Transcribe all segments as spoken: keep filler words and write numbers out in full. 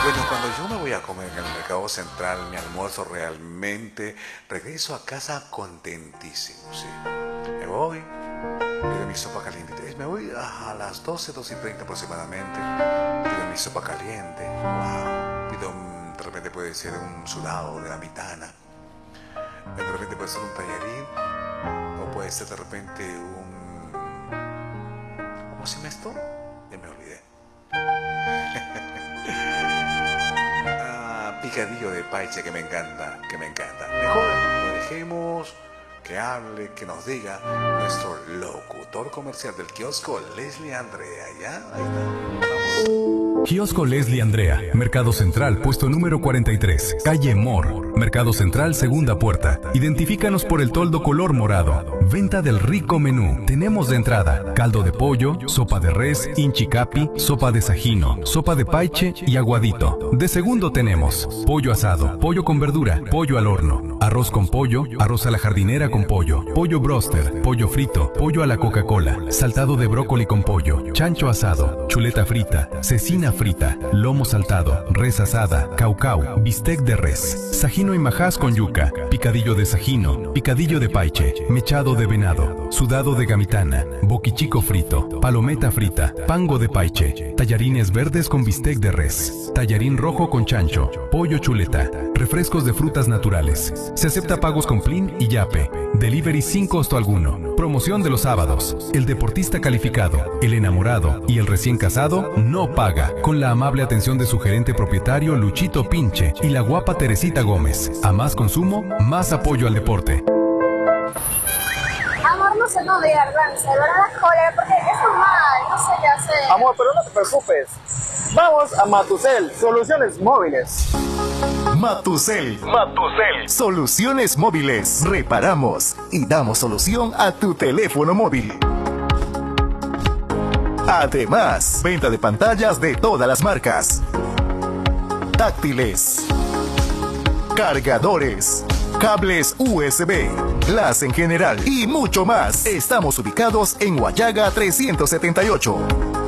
Bueno, cuando yo me voy a comer en el mercado central, mi almuerzo realmente, regreso a casa contentísimo, sí. Me voy, pido mi sopa caliente. Me voy a las doce, doce y treinta aproximadamente. Pido mi sopa caliente. Wow. Pido, mm, de repente puede ser un sudado de la mitana. De repente puede ser un tallarín. O puede ser de repente un... ¿Cómo se llama esto? Ya me olvidé. Ah, picadillo de paiche que me encanta, que me encanta. Mejor lo dejemos que hable, que nos diga nuestro locutor comercial del kiosco, Leslie Andrea. ¿Ya? Ahí está. Vamos. Kiosco Leslie Andrea, Mercado Central, puesto número cuarenta y tres, calle Mor, Mercado Central, segunda puerta. Identifícanos por el toldo color morado. Venta del rico menú. Tenemos de entrada caldo de pollo, sopa de res, inchicapi, sopa de sajino, sopa de paiche y aguadito. De segundo tenemos pollo asado, pollo con verdura, pollo al horno, arroz con pollo, arroz a la jardinera con pollo, pollo broster, pollo frito, pollo a la Coca-Cola, saltado de brócoli con pollo, chancho asado, chuleta frita, cecina frita, lomo saltado, res asada, caucau, bistec de res, sajino y majás con yuca, picadillo de sajino, picadillo de paiche, mechado de venado, sudado de gamitana, boquichico frito, palometa frita, pango de paiche, tallarines verdes con bistec de res, tallarín rojo con chancho, pollo chuleta, refrescos de frutas naturales. Se acepta pagos con Plin y Yape. Delivery sin costo alguno. Promoción de los sábados. El deportista calificado, el enamorado y el recién casado no paga. Con la amable atención de su gerente propietario Luchito Pinche y la guapa Teresita Gómez. A más consumo, más apoyo al deporte. Amor, no se no diga, se duele la cólera porque es normal, no sé qué hacer. Amor, pero no te preocupes. Vamos a Matucel, soluciones móviles. Matucel. Matucel. Soluciones móviles. Reparamos y damos solución a tu teléfono móvil. Además, venta de pantallas de todas las marcas. Táctiles. Cargadores. Cables U S B. Glass en general y mucho más. Estamos ubicados en Huallaga trescientos setenta y ocho.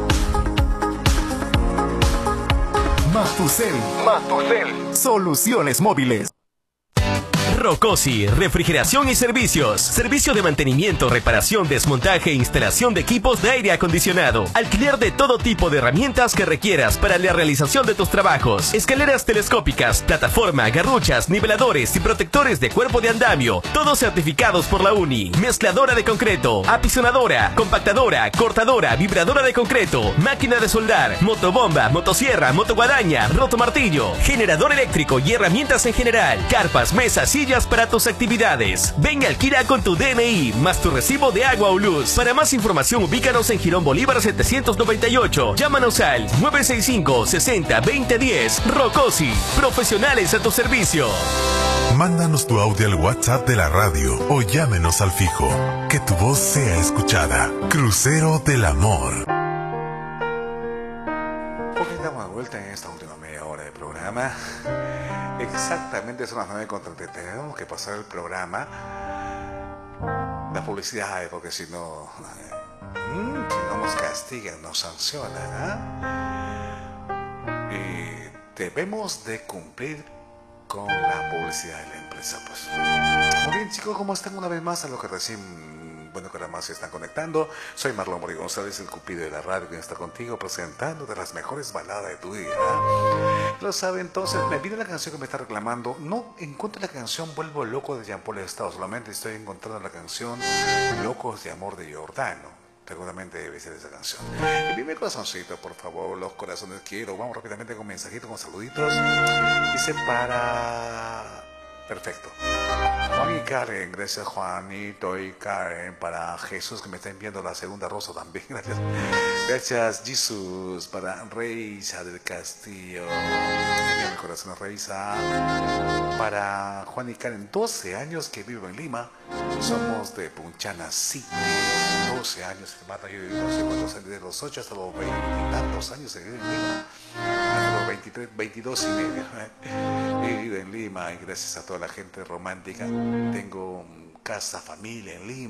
Matucel. Matucel. Soluciones móviles. Rocosi, refrigeración y servicios. Servicio de mantenimiento, reparación, desmontaje e instalación de equipos de aire acondicionado. Alquiler de todo tipo de herramientas que requieras para la realización de tus trabajos. Escaleras telescópicas, plataforma, garruchas, niveladores y protectores de cuerpo de andamio. Todos certificados por la UNI. Mezcladora de concreto, apisonadora, compactadora, cortadora, vibradora de concreto, máquina de soldar, motobomba, motosierra, motoguadaña, rotomartillo, generador eléctrico y herramientas en general. Carpas, mesas, sillas para tus actividades. Ven y alquila con tu D N I más tu recibo de agua o luz. Para más información ubícanos en Girón Bolívar setecientos noventa y ocho. Llámanos al nueve seis cinco, sesenta, veinte diez. Rocosi, profesionales a tu servicio. Mándanos tu audio al WhatsApp de la radio o llámenos al fijo. Que tu voz sea escuchada. Crucero del Amor. ¿Por qué damos vuelta en esta última media hora de programa? Exactamente son las nueve con treinta y tres. Tenemos que pasar el programa. La publicidad, porque si no, mm, si no nos castigan, nos sancionan. ¿eh? Y debemos de cumplir con la publicidad de la empresa. Pues. Muy bien, chicos, ¿cómo están una vez más a los que recién... Bueno, que ahora más se están conectando? Soy Marlon Mori González, el cupido de la radio, que está contigo presentándote las mejores baladas de tu vida. Lo sabe, entonces, me pide la canción que me está reclamando. No encuentro la canción Vuelvo Loco de Jean Paul Estado, solamente estoy encontrando la canción Locos de Amor de Giordano. Seguramente debe ser esa canción. Envíame corazoncito, por favor, los corazones quiero. Vamos rápidamente con mensajitos, con saluditos. Dice para... Perfecto. Juan y Karen, gracias Juanito y Karen. Para Jesús que me está enviando la segunda rosa también, gracias. Gracias Jesús. Para Reisa del Castillo, mi corazón Reisa. Para Juan y Karen, doce años que vivo en Lima. Somos de Punchana City. doce años, hermano, yo no sé cuántos años, de los ocho hasta los veintitantos años que vivo en Lima. Hasta los veintitrés, veintidós y medio. He vivido en Lima y gracias a toda la gente romántica tengo casa, familia en Lima.